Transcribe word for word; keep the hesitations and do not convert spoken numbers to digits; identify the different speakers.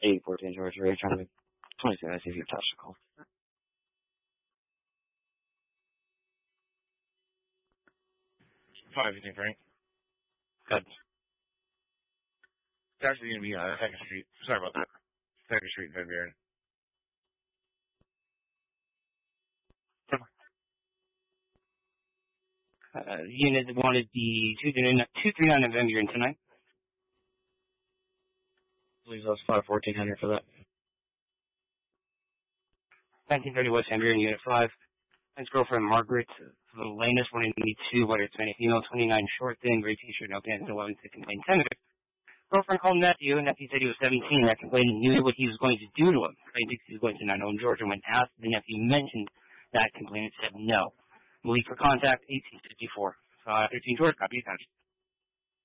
Speaker 1: eight fourteen George Ray trying to make twenty-two. I see if you touched the call.
Speaker 2: five fifteen Frank.
Speaker 1: Good.
Speaker 2: It's actually going to be uh, Second Street. Sorry about that. Second Street in February.
Speaker 3: Uh, unit wanted the two three nine November in tonight.
Speaker 1: Please, that's five fourteen hundred for that.
Speaker 3: nineteen thirty West Hamburg, Unit five. His girlfriend Margaret, for the latest wanting to meet two, whether it's male female, twenty-nine short thin, gray t-shirt, no pants, eleven to complain tentative. Girlfriend called nephew, and nephew said he was seventeen, that complained knew what he was going to do to him. I think he was going to Nine Georgia. When asked, the nephew mentioned that complainant said no. Leave for contact, eighteen fifty-four. Uh, thirteen George, copy, attached.